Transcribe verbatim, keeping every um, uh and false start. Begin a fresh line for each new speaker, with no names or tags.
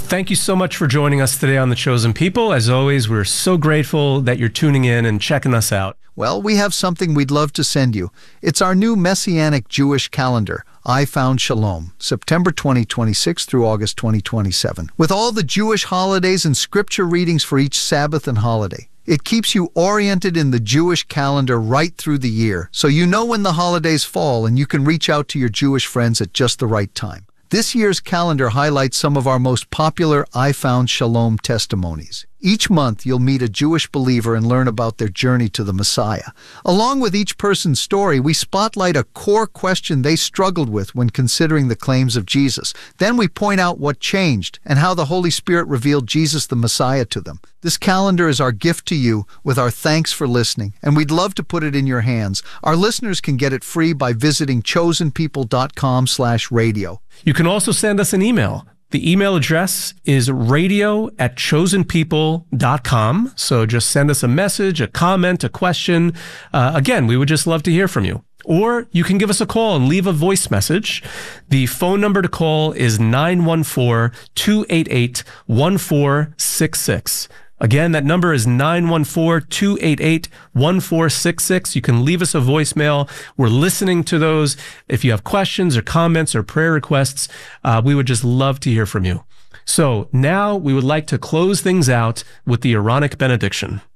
thank you so much for joining us today on The Chosen People. As always, we're so grateful that you're tuning in and checking us out.
Well, we have something we'd love to send you. It's our new Messianic Jewish calendar, I Found Shalom, September twenty twenty-six through August twenty twenty-seven, with all the Jewish holidays and scripture readings for each Sabbath and holiday. It keeps you oriented in the Jewish calendar right through the year, so you know when the holidays fall and you can reach out to your Jewish friends at just the right time. This year's calendar highlights some of our most popular I Found Shalom testimonies. Each month, you'll meet a Jewish believer and learn about their journey to the Messiah. Along with each person's story, we spotlight a core question they struggled with when considering the claims of Jesus. Then we point out what changed and how the Holy Spirit revealed Jesus the Messiah to them. This calendar is our gift to you with our thanks for listening, and we'd love to put it in your hands. Our listeners can get it free by visiting chosen people dot com slash radio.
You can also send us an email. The email address is radio at chosen people dot com. So just send us a message, a comment, a question. Uh, again, we would just love to hear from you. Or you can give us a call and leave a voice message. The phone number to call is nine one four, two eight eight, one four six six. Again, that number is nine one four, two eight eight, one four six six. You can leave us a voicemail. We're listening to those. If you have questions or comments or prayer requests, uh, we would just love to hear from you. So now we would like to close things out with the Aaronic benediction.